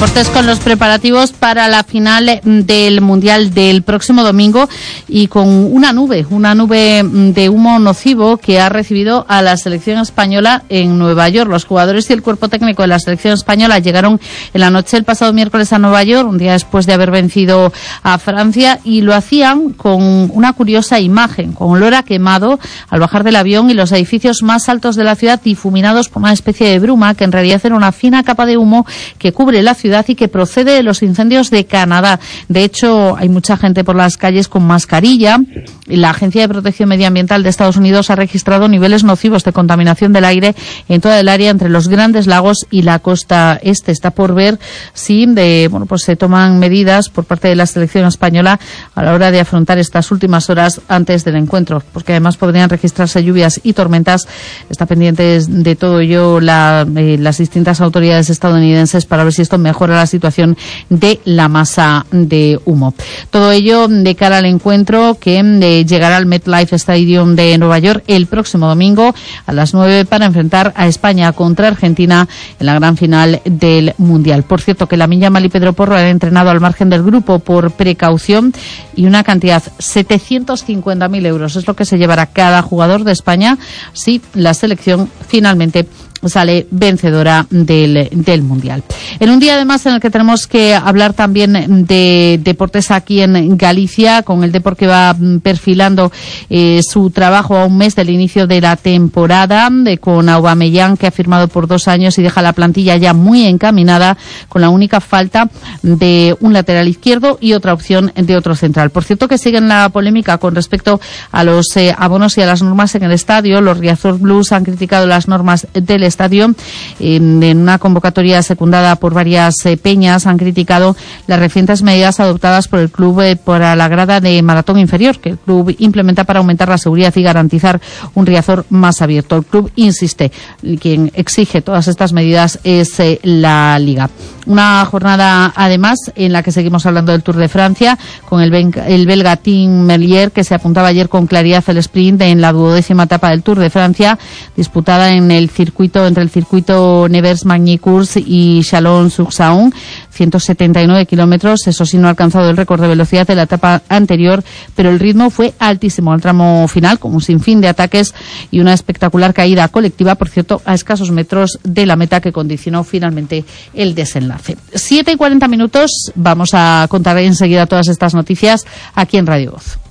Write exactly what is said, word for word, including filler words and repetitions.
Deportes con los preparativos para la final del Mundial del próximo domingo y con una nube, una nube de humo nocivo que ha recibido a la selección española en Nueva York. Los jugadores y el cuerpo técnico de la selección española llegaron en la noche del pasado miércoles a Nueva York, un día después de haber vencido a Francia, y lo hacían con una curiosa imagen, con olor a quemado al bajar del avión y los edificios más altos de la ciudad difuminados por una especie de bruma que en realidad era una fina capa de humo que cubre la ciudad y que procede de los incendios de Canadá. De hecho, hay mucha gente por las calles con mascarilla. La Agencia de Protección Medioambiental de Estados Unidos ha registrado niveles nocivos de contaminación del aire en toda el área entre los Grandes Lagos y la costa este. Está por ver si de, bueno, pues se toman medidas por parte de la selección española a la hora de afrontar estas últimas horas antes del encuentro, porque además podrían registrarse lluvias y tormentas. Está pendiente de todo ello la, eh, las distintas autoridades estadounidenses para ver si esto mejora la situación de la masa de humo. Todo ello de cara al encuentro que eh, llegará al MetLife Stadium de Nueva York el próximo domingo a las nueve para enfrentar a España contra Argentina en la gran final del Mundial. Por cierto, que Lamine Yamal y Pedro Porro han entrenado al margen del grupo por precaución y una cantidad setecientos cincuenta mil euros es lo que se llevará cada jugador de España si la selección finalmente sale vencedora del, del Mundial. En un día además en el que tenemos que hablar también de deportes aquí en Galicia, con el Depor que va perfilando eh, su trabajo a un mes del inicio de la temporada, de, con Aubameyang, que ha firmado por dos años y deja la plantilla ya muy encaminada, con la única falta de un lateral izquierdo y otra opción de otro central. Por cierto, que siguen la polémica con respecto a los eh, abonos y a las normas en el estadio. Los Riazor Blues han criticado las normas del estadio en, en una convocatoria secundada por varias eh, peñas. Han criticado las recientes medidas adoptadas por el club eh, para la grada de maratón inferior que el club implementa para aumentar la seguridad y garantizar un Riazor más abierto. El club insiste, quien exige todas estas medidas es eh, la Liga. Una jornada además en la que seguimos hablando del Tour de Francia con el, ben, el belga Tim Merlier, que se apuntaba ayer con claridad al sprint en la duodécima etapa del Tour de Francia, disputada en el circuito entre el circuito Nevers-Magny-Cours y Chalon-sur-Saône, ciento setenta y nueve kilómetros. Eso sí, no ha alcanzado el récord de velocidad de la etapa anterior, pero el ritmo fue altísimo al tramo final, con un sinfín de ataques y una espectacular caída colectiva, por cierto, a escasos metros de la meta, que condicionó finalmente el desenlace. siete y cuarenta minutos, vamos a contar enseguida todas estas noticias aquí en Radio Voz.